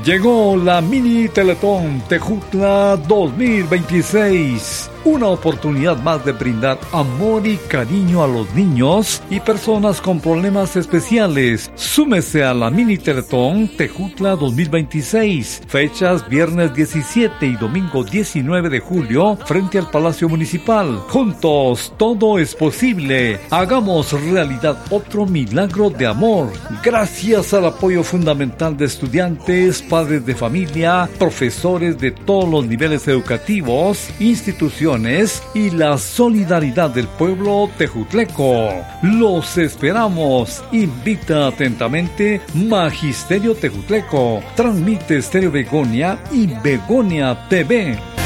Llegó la Mini Teletón Tejutla 2026. Una oportunidad más de brindar amor y cariño a los niños y personas con problemas especiales. Súmese a la Mini Teletón Tejutla 2026. Fechas viernes 17 y domingo 19 de julio frente al Palacio Municipal. Juntos todo es posible. Hagamos realidad otro milagro de amor. Gracias al apoyo fundamental de estudiantes, padres de familia, profesores de todos los niveles educativos, instituciones y la solidaridad del pueblo tejutleco. Los esperamos. Invita atentamente Magisterio Tejutleco. Transmite Estéreo Begonia y Begonia TV.